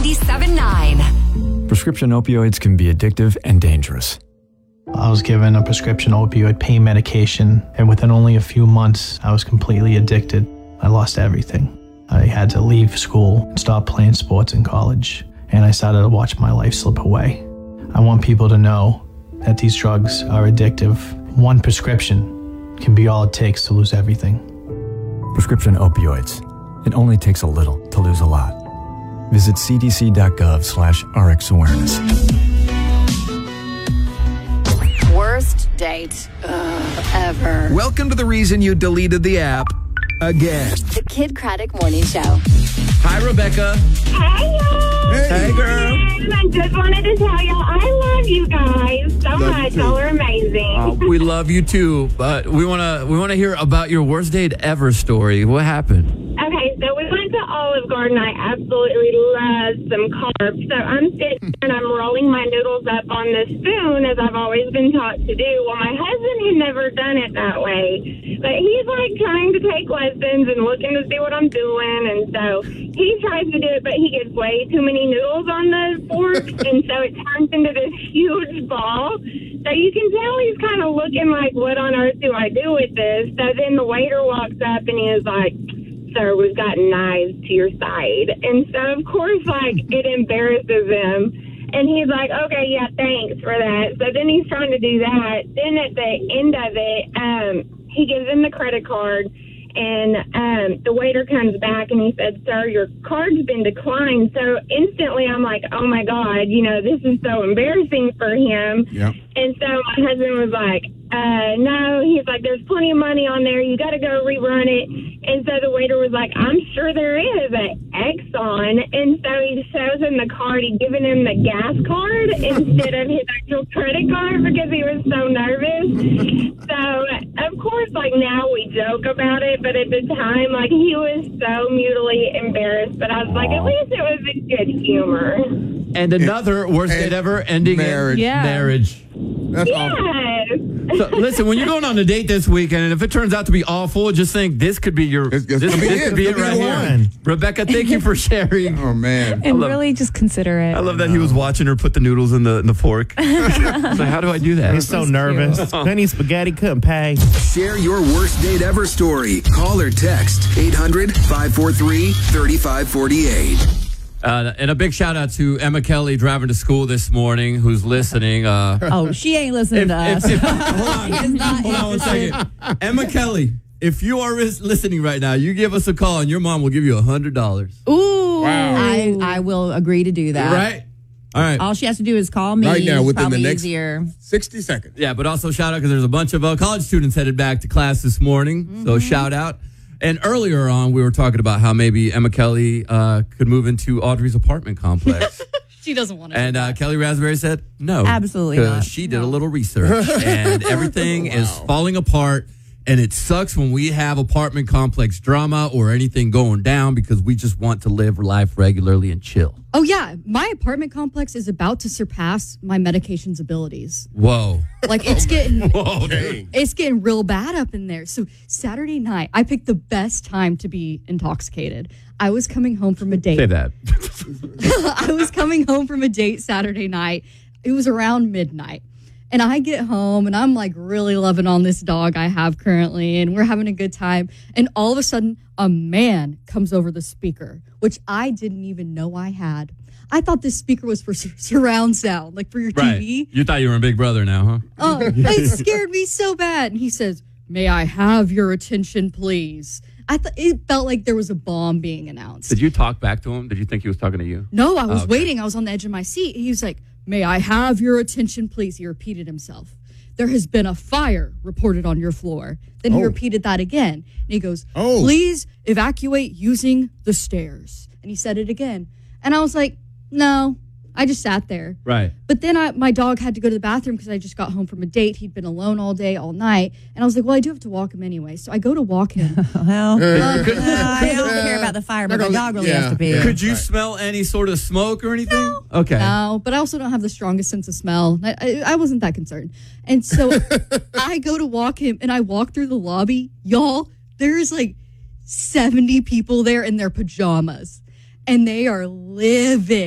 97.9. Prescription opioids can be addictive and dangerous. I was given a prescription opioid pain medication, and within only a few months, I was completely addicted. I lost everything. I had to leave school and stop playing sports in college, and I started to watch my life slip away. I want people to know that these drugs are addictive. One prescription can be all it takes to lose everything. Prescription opioids. It only takes a little to lose a lot. Visit cdc.gov/RxAwareness. Worst date ever. Welcome to the reason you deleted the app again. The Kid Craddock Morning Show. Hi, Rebecca. Hey, y'all. Hey, girl. I just wanted to tell y'all I love you guys so much. Y'all are amazing. We love you too, but we wanna hear about your worst date ever story. What happened? Okay, so we went to Olive Garden. I absolutely love some carbs. So I'm sitting there and I'm rolling my noodles up on the spoon as I've always been taught to do. Well, my husband had never done it that way. But he's like trying to take lessons and looking to see what I'm doing. And so he tries to do it, but he gets way too many noodles on the fork. And so it turns into this huge ball. So you can tell he's kind of looking like, what on earth do I do with this? So then the waiter walks up and he is like, sir, we've got knives to your side. And so, of course, like, it embarrasses him. And he's like, okay, yeah, thanks for that. So then he's trying to do that. Then at the end of it, he gives him the credit card. And the waiter comes back and he said, sir, your card's been declined. So instantly I'm like, oh, my God, this is so embarrassing for him. Yep. And so my husband was like, no, he's like, there's plenty of money on there. You got to go rerun it. And so the waiter was like, I'm sure there is an Exxon. And so he shows him the card. He'd given him the gas card instead of his actual credit card because he was so nervous. So, of course, like now we joke about it. But at the time, like he was so mutually embarrassed. But I was like, at least it was in good humor. And another worst date ever ending marriage. in marriage. That's awful. Yes. So, listen, when you're going on a date this weekend, and if it turns out to be awful, just think this could be your This this could be could be it the right one. here. Rebecca, thank you for sharing. Oh, man. And love- really just consider it. I love that he was watching her put the noodles in the fork. So how do I do that? He's so nervous. Penny Spaghetti couldn't pay. Share your worst date ever story. Call or text 800-543-3548. And a big shout out to Emma Kelly driving to school this morning, who's listening. Oh, she ain't listening to us. Hold on 1 second. Emma Kelly, if you are listening right now, you give us a call and your mom will give you $100. Ooh. Wow. I will agree to do that. Right? All right. All she has to do is call me. Right now, It's within the probably next easier. 60 seconds. Yeah, but also shout out because there's a bunch of college students headed back to class this morning. So shout out. And earlier on, we were talking about how maybe Emma Kelly could move into Audrey's apartment complex. She doesn't want to. And Kelly Raspberry said no. Absolutely not. Because she did a little research and everything is falling apart. And it sucks when we have apartment complex drama or anything going down because we just want to live life regularly and chill. Oh, yeah. My apartment complex is about to surpass my medication's abilities. Whoa. Like, it's getting... Whoa, dude. It's getting real bad up in there. So Saturday night, I picked the best time to be intoxicated. I was coming home from a date. Say that. I was coming home from a date Saturday night. It was around midnight. And I get home and I'm like really loving on this dog I have currently. And we're having a good time. And all of a sudden, a man comes over the speaker, which I didn't even know I had. I thought this speaker was for surround sound, like for your Right. TV. You thought you were in Big Brother now, huh? Oh, it scared me so bad. And he says, "May I have your attention, please?" I thought it felt like there was a bomb being announced. Did you talk back to him? Did you think he was talking to you? No, I was okay. waiting. I was on the edge of my seat. He was like, "May I have your attention, please?" He repeated himself. "There has been a fire reported on your floor." Then he repeated that again. And he goes, "Please evacuate using the stairs." And he said it again. And I was like, no. I just sat there. Right. But then my dog had to go to the bathroom because I just got home from a date. He'd been alone all day, all night. And I was like, well, I do have to walk him anyway. So I go to walk him. Well, I don't care about the fire, but the dog really has to be. Could you smell any sort of smoke or anything? No. Okay. No, but I also don't have the strongest sense of smell. I wasn't that concerned. And so I go to walk him, and I walk through the lobby. Y'all, there's like 70 people there in their pajamas. And they are living.